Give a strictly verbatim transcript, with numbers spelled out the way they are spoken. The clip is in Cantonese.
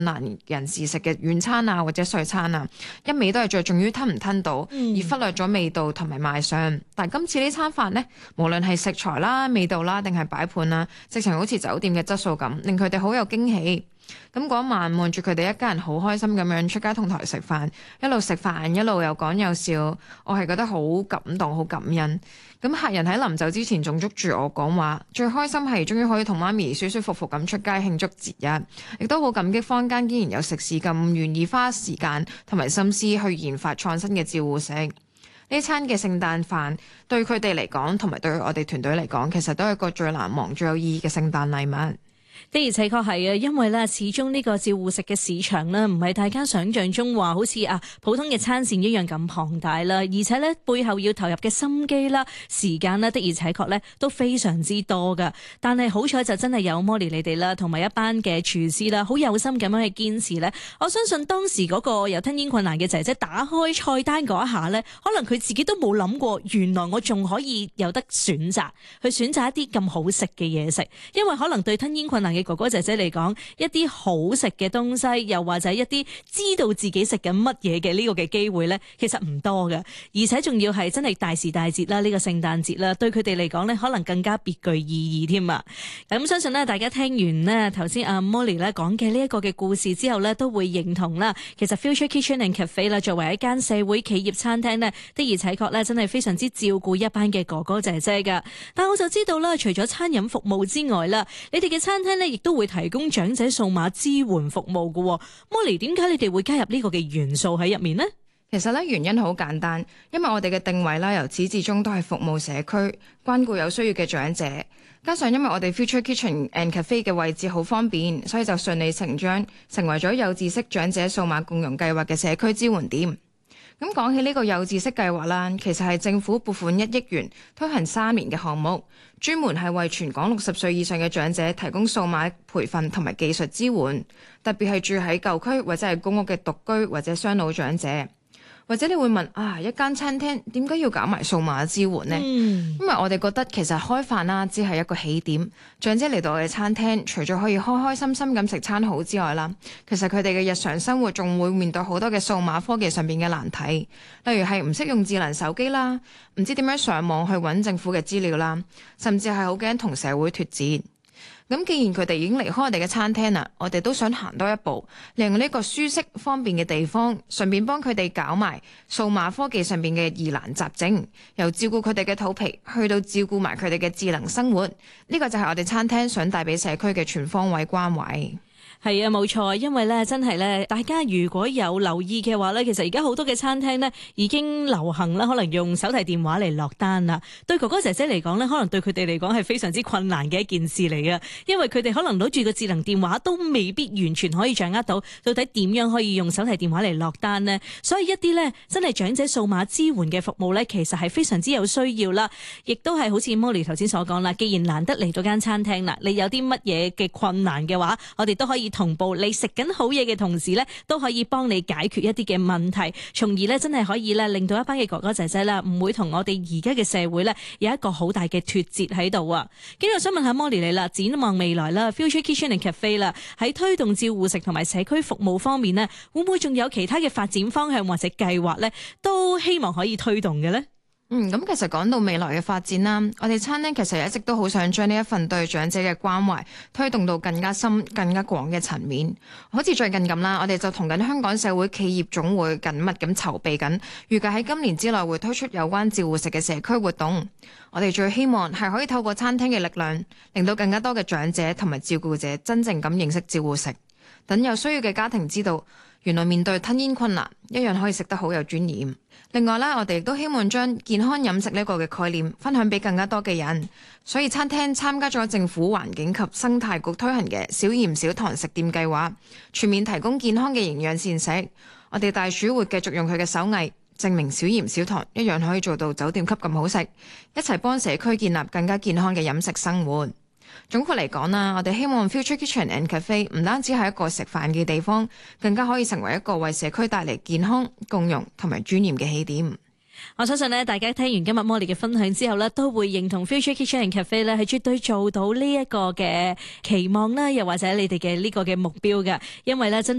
難人士食嘅軟餐啊或者碎餐啊，一味都係着重於吞唔吞到，而忽略咗味道同埋賣相。但係今次呢餐飯呢，無論係食材啦、味道啦，定係擺盤啦，直情好似酒店嘅質素咁，令佢哋好有驚喜。咁嗰晚望住佢哋一家人好開心咁樣出街同台食飯，一路食飯一路又講又笑，我係覺得好感動好感恩。咁客人喺臨走之前仲捉住我講話，最開心係終於可以同媽咪舒舒服服咁出街慶祝節日，亦都好感激坊間竟然有食肆咁願意花時間同埋心思去研發創新嘅照護食。呢餐嘅聖誕飯對佢哋嚟講同埋對我哋團隊嚟講，其實都係一個最難忘最有意義嘅聖誕禮物。 的而且確係啊，因為咧始終呢個照護食嘅市場咧，唔係大家想象中話好似啊普通嘅餐膳一樣咁龐大啦，而且咧背後要投入嘅心機啦、時間啦，的而且確咧都非常之多噶。但係好彩就真係有 Molly 你哋啦，同埋一班嘅廚師啦，好有心咁樣去堅持咧。我相信當時嗰個有吞嚥困難嘅姐姐打開菜單嗰一下咧，可能佢自己都冇諗過，原來我仲可以有得選擇去選擇一啲咁好食嘅嘢食，因為可能對吞嚥困難嘅哥哥姐姐嚟講，一啲好食嘅東西，又或者一啲知道自己食緊乜嘢嘅呢個嘅機會呢，其實唔多嘅，而且仲要係真係大時大節啦，呢個聖誕節啦，對佢哋嚟講呢，可能更加別具意義添啊！咁相信呢，大家聽完呢頭先阿 Molly 咧講嘅呢一個嘅故事之後呢，都會認同啦。其實 Future Kitchen and Cafe 啦，作為一間社會企業餐廳呢，的而且確呢，真係非常之照顧一班嘅哥哥姐姐噶。但我就知道啦，除咗餐飲服務之外啦，你哋嘅餐廳呢，亦都會提供長者數碼支援服務嘅。Molly，點解你哋會加入呢個嘅元素喺入面呢？ 其實咧原因好簡單，因為我哋嘅定位啦，由始至終都係服務社區，關顧有需要嘅長者。加上因為我哋 Future Kitchen and Cafe 嘅位置好方便，所以就順理成章成為咗有知識長者數碼共融計劃嘅社區支援點。咁講起呢個有知識計劃啦，其實係政府撥款一億元推行三年嘅項目，專門係為全港六十歲以上嘅長者提供數碼培訓同埋技術支援，特別係住喺舊區或者係公屋嘅獨居或者雙老長者。或者你會問啊，一間餐廳點解要搞埋數碼支援呢？嗯、因為我哋覺得其實開飯啦，只係一個起點。長者嚟到我哋餐廳，除咗可以開開心心咁食餐好之外啦，其實佢哋嘅日常生活仲會面對好多嘅數碼科技上邊嘅難題，例如係唔識用智能手機啦，唔知點樣上網去揾政府嘅資料啦，甚至係好驚同社會脫節。咁既然佢哋已經離開我哋嘅餐廳啦，我哋都想行多一步，利用呢個舒適方便嘅地方，順便幫佢哋搞埋數碼科技上邊嘅疑難雜症，由照顧佢哋嘅肚皮，去到照顧埋佢哋嘅智能生活。呢個就係我哋餐廳想帶俾社區嘅全方位關懷。 係啊，冇錯，因為咧真係咧，大家如果有留意嘅話咧，其實而家好多嘅餐廳咧已經流行啦，可能用手提電話嚟落單啦。對哥哥姐姐嚟講咧，可能對佢哋嚟講係非常之困難嘅一件事嚟嘅，因為佢哋可能攞住個智能電話都未必完全可以掌握到到底點樣可以用手提電話嚟落單呢。所以一啲咧真係長者數碼支援嘅服務咧，其實係非常之有需要啦，亦都係好似 Molly 頭先所講啦，既然難得嚟到間餐廳啦，你有啲乜嘢嘅困難嘅話，我哋都可以同步你食緊好嘢嘅同時咧，都可以幫你解決一啲嘅問題，從而咧真係可以咧令到一班嘅哥哥姐姐啦，唔會同我哋而家嘅社會咧有一個好大嘅脫節喺度啊！跟住我想問下 Molly 你啦，展望未來啦 ，Future Kitchen and Cafe 啦，喺推動照護食同埋社區服務方面呢，會唔會仲有其他嘅發展方向或者計劃咧？都希望可以推動嘅咧？ 嗯，咁其實講到未來嘅發展啦，我哋餐廳其實一直都好想將呢一份對長者嘅關懷推動到更加深、更加廣嘅層面。好似最近咁啦，我哋就同緊香港社會企業總會緊密咁籌備緊，預計喺今年之內會推出有關照護食嘅社區活動。我哋最希望係可以透過餐廳嘅力量，令到更加多嘅長者同埋照顧者真正咁認識照護食，等有需要嘅家庭知道，原來面對吞嚥困難一樣可以食得好有尊嚴。另外啦，我哋亦都希望將健康飲食呢個嘅概念分享俾更加多嘅人，所以餐廳參加咗政府環境及生態局推行嘅小鹽小糖食店計劃，全面提供健康嘅營養膳食。我哋大廚會繼續用佢嘅手藝，證明小鹽小糖一樣可以做到酒店級咁好食，一齊幫社區建立更加健康嘅飲食生活。總括嚟講啦，我哋希望 Future Kitchen and Cafe 唔單止係一個食飯嘅地方，更加可以成為一個為社區帶嚟健康、共融同埋尊嚴嘅起點。 我相信咧，大家聽完今日Molly嘅分享之後咧，都會認同 Future Kitchen and Cafe 咧係絕對做到呢一個嘅期望啦，又或者你哋嘅呢個嘅目標嘅，因為咧真係